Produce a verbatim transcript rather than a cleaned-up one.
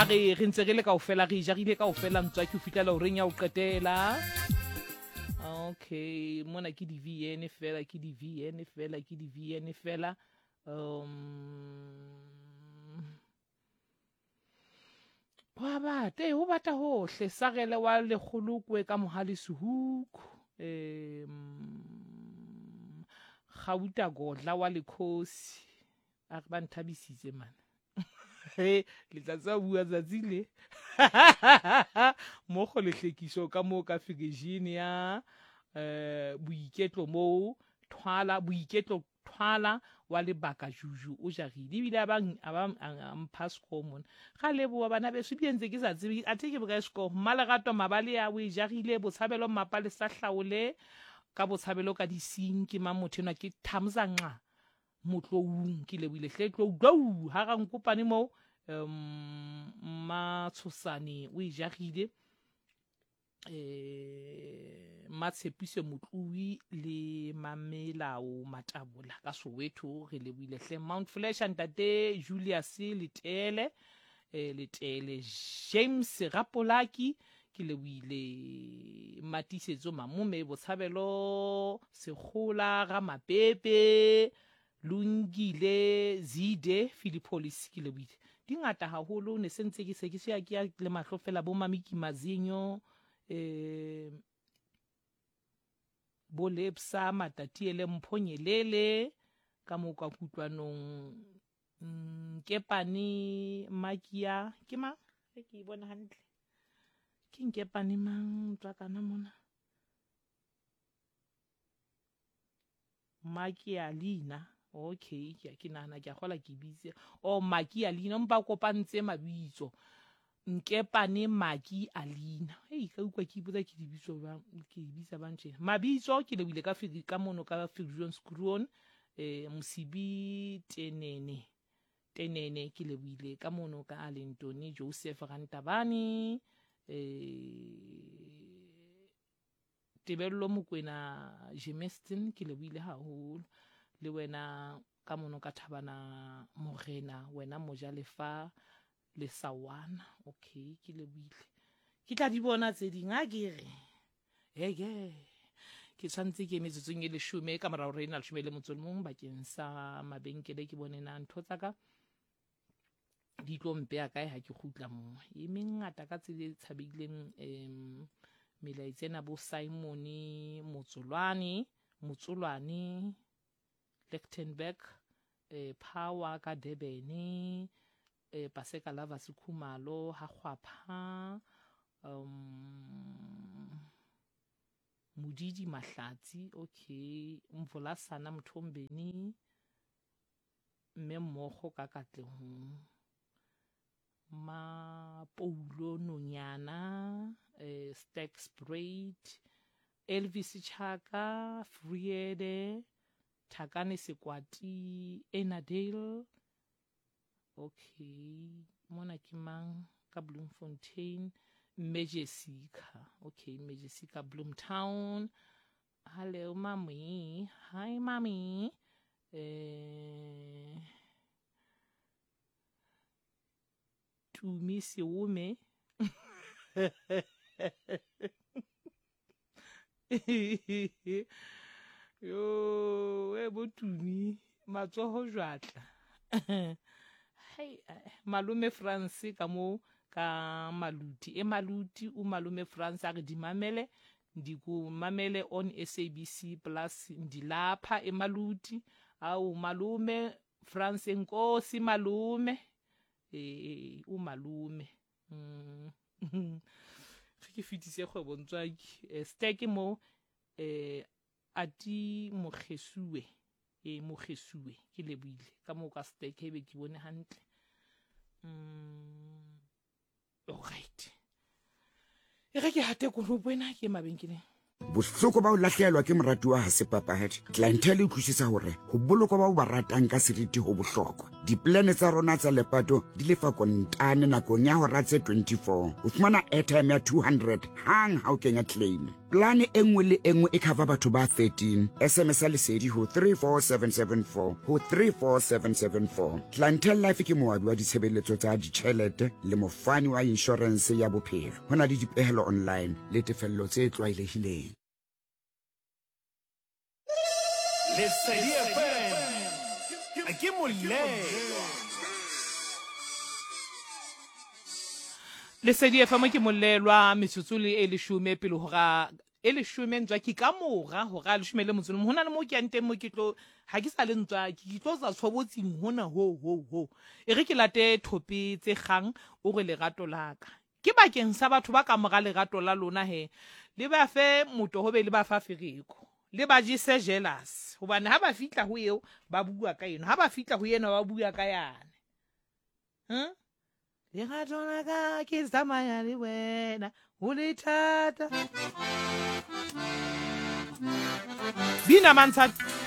a re re ntse re le kaofela re jagile kaofela ntswa ke fitlela o reng ya o qetela. Okay, mona ke di V N fela ke di V N fela ke di V N fela. Um Wa bate ho bata hohle sagele wa le khulukwe ka mohali suhuku. Em Gauta godla wa le khosi. A ba nthabisitse man. He le tlatsa bua tsatsile. Mo go le hlekiso ka mo ka Virginia eh boiketlo mo thwala boiketlo thwala wa le baka juju o jagile bile ba ampha score mona ga le bo bana be se bientse ke sa tsebe a teke boka score mala gato mabale ya o jagile botshabelo mapa le sa hlaole ka botshabelo ka di sing ke mamothena ke thamza nqa motloung ke le bile hletlo go ha ga nkopane mo um ma tshosane o jagile eh Matshepiso Motlui le Mamelao Matabola ka Soweto re le buile hle Mount Flash ntate Julius Letele eh Letele James Rapolaki ke le buile Matisetso Mamume Botshabelo Segola ga Mapepe Lungile Zide Philippolis ke le buile dingata haholo ne sentse ke se ke se ya le mahlofela bo Mamiki Mazinyo eh Bolepsa Matatiele Mphonyelele ka mo ka kutlwanong Nkepane Makia ke ma ke bona hantle ke Nkepane mang tla kana mona Makia Lina okay ke ke nana ke gola ke bitse o Makia Lina mpa kopantse mabitso Nkepane Maki Alina hey ka ukwa ke botsa ke dibitso ba ke bitsa bantse mabitso ke le bile ka figi ka mono ka Fusion Screwn eh Musibi Tenene Tenene ke le bile ka mono ka Alentoni Joseph Rantabani eh Tebello Mokwena Jemestin ke le bile haholo le wena ka mono ka Thabana Morena wena Mojalefa le Sawana okay ke le buile ke tla di bona tse dinga ke re hege ke tshantse ke metsotsong e le shume ka mara re ina le shume le motsong mong bakeng sa mabenkele ke bonena ntho tsa ka di tlompe ya kae ha ke khutla mo e mengata ka tsele tshabileng em melaitsena bo Simon Motsolwane Motsolwane Lichtenberg eh Power ka Durban eh Paseka Lava Sikhumalo ha khwapha um Mudidi Mahlatsi okay Mvulasana Mthombeni mme mmogo ka Katlehong ma Paulo Nonyana eh Stack Spraid Elvis Chaka Friede Thakane Sekwati Enadale okay mona ke mang ka Bloemfontein Majesika okay Majesika Bloemtown hello mommy hi mommy eh Tumi Siume yo e botumi matsoho jwatla hey malume France ka mo ka Maluti e Maluti o malume France a re di mamele ndi ku mamele on S A B C plus ndilapha e Maluti awu malume France enkosi malume eh o malume mm ke fitise kgwebo ntswaki Stack mo eh ati Mogesuwe e Mogesuwe ke le buile ka mo ka Stack e be ke bone hantle mm alright e re ke hate go go bona ke mabenkeleng bohloko ba o lahlelwa ke morati wa ha se papahadi clientele e thušisa hore ho boloko ba o ba ratang ka seriti ho bohlokwa diplane tsa rona tsa lepato di lefa kontane nakong ya hora tse twenty-four o fumana airtime ya two hundred hang ha o kenya claim. Plane e nngwe le e nngwe e cover batho ba thirteen. S M S a lesedi ho three four seven seven four ho three four seven seven four. Clientele Life ke moabi wa ditshebeletso tsa ditjhelete le mofani wa insurance ya bophelo. Ho na le dipehelo online le tefello tse tlwaelehileng. Lesedi F M a ke molelo. Lesedi F M ke molelwa metsotso le e leshome pele hora e leshome ntswa ke ka mora hora leshome le motsomo hona le mo ke ante mo ke tlo ha ke sa le ntswa ke tlo tsa tshwobotsing hona ho ho ho e re ke late thopi tse kgang o re lerato laka ke bakeng sa batho ba ka mora lerato la lona he le ba fe moto ho be le ba fa fereko le ba jise jealous hobane ha ba fitla ho eo ba bua ka eno ha ba fitla ho yena ba bua ka yana hm lerato laka ke tsamaya le wena o le thata Bina Mansa